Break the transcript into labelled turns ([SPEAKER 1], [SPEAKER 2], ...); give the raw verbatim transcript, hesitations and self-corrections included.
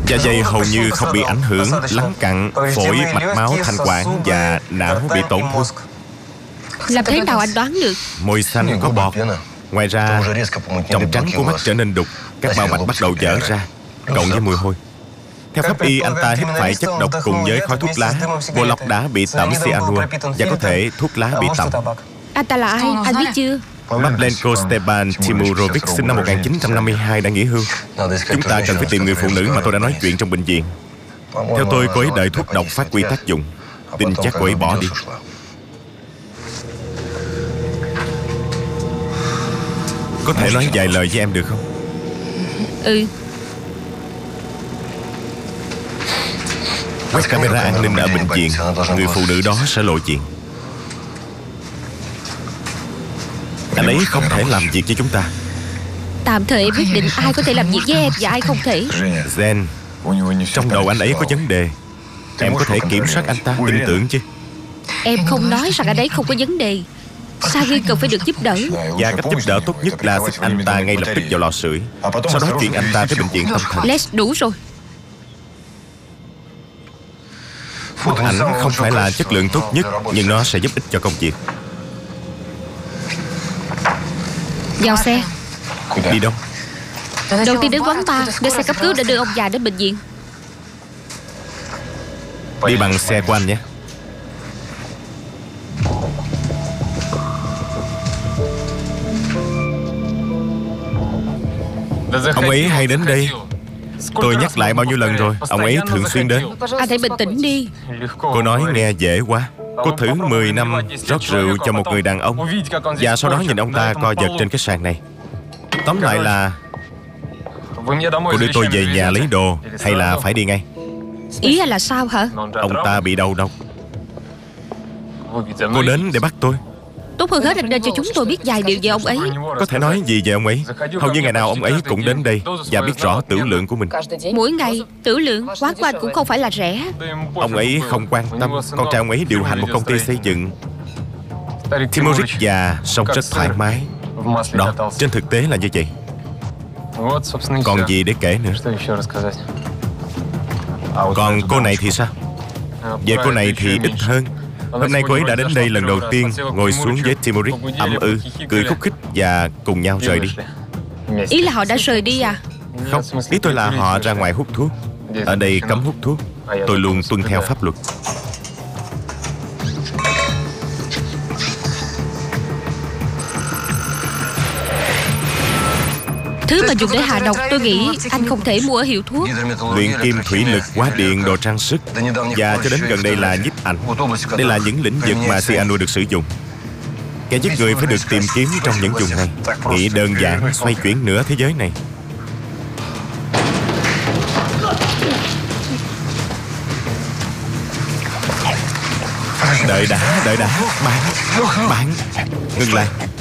[SPEAKER 1] Dạ dày hầu như không bị ảnh hưởng, lắng cặn, phổi, mạch máu, thanh quản và não bị tổn thương.
[SPEAKER 2] Làm thế nào anh đoán được?
[SPEAKER 1] Môi xanh có bọt. Ngoài ra, tròng trắng của mắt trở nên đục, các bao mạch bắt đầu vỡ ra, cộng với mùi hôi. Theo pháp y, anh ta hít phải chất độc cùng với khói thuốc lá. Pollock đã bị tẩm cyanua và có thể thuốc lá bị tẩm.
[SPEAKER 2] Anh ta là ai? Anh biết chưa?
[SPEAKER 1] Pavlenko Stepan Timurovic sinh năm một nghìn chín trăm năm mươi hai đã nghỉ hưu. Chúng ta cần phải tìm người phụ nữ mà tôi đã nói chuyện trong bệnh viện. Theo tôi, cô ấy đợi thuốc độc phát huy tác dụng. Tin chắc cô ấy bỏ đi. Có thể nói vài lời với em được không?
[SPEAKER 2] Ừ.
[SPEAKER 1] Quét camera an ninh ở bệnh viện, người phụ nữ đó sẽ lộ diện. Anh ấy không thể làm việc với chúng ta.
[SPEAKER 2] Tạm thời em quyết định ai có thể làm việc với em và ai không thể.
[SPEAKER 1] Zen, trong đầu anh ấy có vấn đề. Em có thể kiểm soát anh ta, tin tưởng chứ?
[SPEAKER 2] Em không nói rằng anh ấy không có vấn đề. Sagi cần phải được giúp đỡ.
[SPEAKER 1] Và cách giúp đỡ tốt nhất là xích anh ta ngay lập tức vào lò sưởi, sau đó chuyển anh ta tới bệnh viện tâm thần.
[SPEAKER 2] Les, đủ rồi.
[SPEAKER 1] Bức ảnh không phải là chất lượng tốt nhất, nhưng nó sẽ giúp ích cho công việc.
[SPEAKER 2] Vào xe.
[SPEAKER 1] Đi đâu?
[SPEAKER 2] Đầu tiên đến quán bar, đưa xe cấp cứu để đưa ông già đến bệnh viện.
[SPEAKER 1] Đi bằng xe của anh nhé. Ông ấy hay đến đây. Tôi nhắc lại bao nhiêu lần rồi, ông ấy thường xuyên đến.
[SPEAKER 2] Anh hãy bình tĩnh đi.
[SPEAKER 1] Cô nói nghe dễ quá. Cô thử mười năm rót rượu cho một người đàn ông, và sau đó nhìn ông ta co giật trên cái sàn này. Tóm lại là cô đưa tôi về nhà lấy đồ hay là phải đi ngay?
[SPEAKER 2] Ý anh là sao hả?
[SPEAKER 1] Ông ta bị đau đâu. Cô đến để bắt tôi.
[SPEAKER 2] Tốt hơn hết anh nên cho chúng tôi biết vài điều về ông ấy.
[SPEAKER 1] Có thể nói gì về ông ấy? Hầu như ngày nào ông ấy cũng đến đây và biết rõ trữ lượng của mình.
[SPEAKER 2] Mỗi ngày, trữ lượng, quán của anh cũng không phải là rẻ.
[SPEAKER 1] Ông ấy không quan tâm. Con trai ông ấy điều hành một công ty xây dựng. Timuric già sống rất thoải mái. Đó, trên thực tế là như vậy. Còn gì để kể nữa? Còn cô này thì sao? Về cô này thì ít hơn. Hôm nay cô ấy đã đến đây lần đầu tiên, ngồi xuống với Timuric, ậm ừ, cười khúc khích và cùng nhau rời đi.
[SPEAKER 2] Ý là họ đã rời đi à?
[SPEAKER 1] Không, ý tôi là họ ra ngoài hút thuốc. Ở đây cấm hút thuốc. Tôi luôn tuân theo pháp luật.
[SPEAKER 2] Thứ mà dùng để hạ độc tôi nghĩ anh không thể mua ở hiệu thuốc.
[SPEAKER 1] Luyện kim, thủy lực, hóa điện, đồ trang sức, và cho đến gần đây là nhiếp ảnh. Đây là những lĩnh vực mà cyanua được sử dụng. Kẻ giết người phải được tìm kiếm trong những vùng này. Nghĩ đơn giản xoay chuyển nửa thế giới này. Đợi đã, đợi đã. Bạn, bạn, ngừng lại.